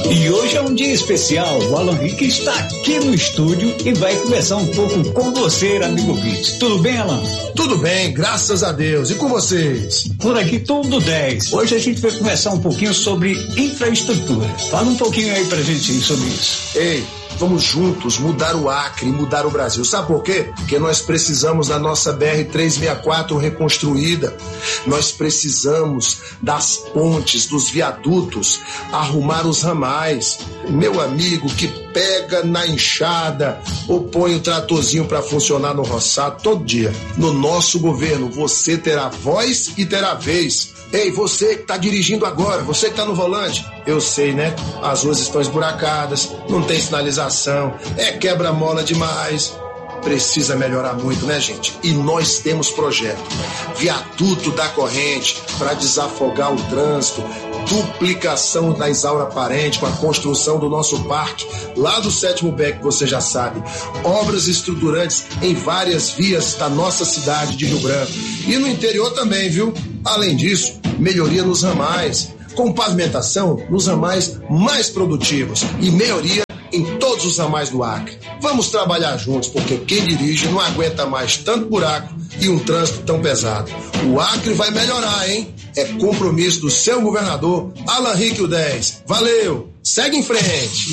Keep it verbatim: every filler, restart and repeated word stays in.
E hoje é um dia especial. O Alan Rick está aqui no estúdio e vai conversar um pouco com você, amigo ouvinte. Tudo bem, Alan? Tudo bem, graças a Deus. E com vocês? Por aqui tudo dez. Hoje a gente vai conversar um pouquinho sobre infraestrutura. Fala um pouquinho aí pra gente sobre isso. Ei, vamos juntos mudar o Acre e mudar o Brasil. Sabe por quê? Porque nós precisamos da nossa B R trezentos e sessenta e quatro reconstruída. Nós precisamos das pontes, dos viadutos, arrumar os ramais. Meu amigo que pega na enxada ou põe o tratorzinho para funcionar no roçado todo dia. No nosso governo, você terá voz e terá vez. Ei, você que está dirigindo agora, você que está no volante, eu sei, né? As ruas estão esburacadas, não tem sinalização, é quebra-mola demais. Precisa melhorar muito, né, gente? E nós temos projeto. Viaduto da corrente para desafogar o trânsito, duplicação da Isaura Parente com a construção do nosso parque, lá do Sétimo Beck, você já sabe. Obras estruturantes em várias vias da nossa cidade de Rio Branco. E no interior também, viu? Além disso, melhoria nos ramais, com pavimentação nos ramais mais produtivos e melhoria em todos os ramais do Acre. Vamos trabalhar juntos, porque quem dirige não aguenta mais tanto buraco e um trânsito tão pesado. O Acre vai melhorar, hein? É compromisso do seu governador, Alan Rick o dez. Valeu! Segue em frente!